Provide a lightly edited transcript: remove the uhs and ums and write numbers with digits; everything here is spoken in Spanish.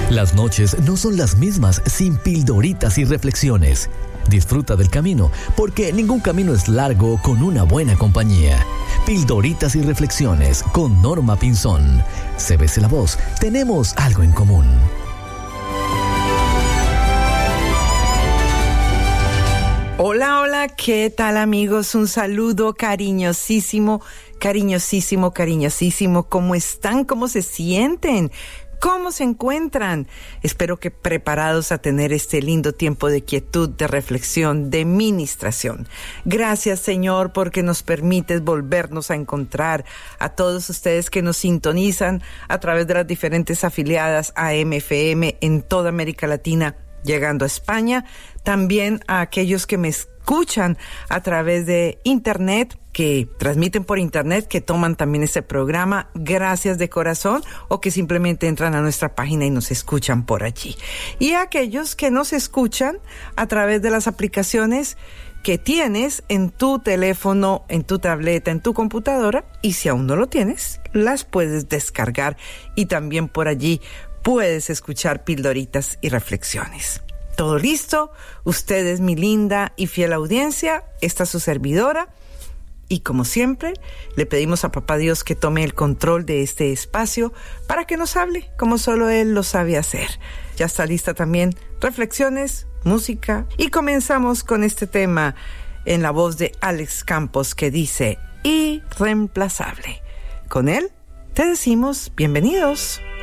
Las noches no son las mismas sin pildoritas y reflexiones. Disfruta del camino, porque ningún camino es largo con una buena compañía. Pildoritas y reflexiones con Norma Pinzón. CBC La Voz, tenemos algo en común. Hola, hola, ¿qué tal amigos? Un saludo cariñosísimo, cariñosísimo, cariñosísimo. ¿Cómo están? ¿Cómo se sienten? ¿Cómo se encuentran? Espero que preparados a tener este lindo tiempo de quietud, de reflexión, de ministración. Gracias, Señor, porque nos permites volvernos a encontrar a todos ustedes que nos sintonizan a través de las diferentes afiliadas AM/FM en toda América Latina, llegando a España, también a aquellos que me escuchan a través de Internet, que transmiten por Internet, que toman también este programa, gracias de corazón, o que simplemente entran a nuestra página y nos escuchan por allí. Y a aquellos que nos escuchan a través de las aplicaciones que tienes en tu teléfono, en tu tableta, en tu computadora, y si aún no lo tienes, las puedes descargar y también por allí puedes escuchar pildoritas y reflexiones. ¿Todo listo? Ustedes, mi linda y fiel audiencia, esta es su servidora. Y como siempre, le pedimos a Papá Dios que tome el control de este espacio para que nos hable como solo Él lo sabe hacer. Ya está lista también reflexiones, música. Y comenzamos con este tema en la voz de Alex Campos que dice, irreemplazable. Con él te decimos bienvenidos.